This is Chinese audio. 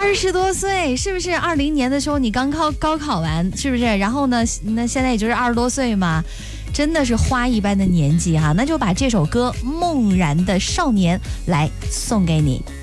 20多岁，是不是20年的时候你刚高考完，是不是？然后呢，那现在也就是20多岁嘛，真的是花一般的年纪哈。那就把这首歌《梦然的少年》来送给你。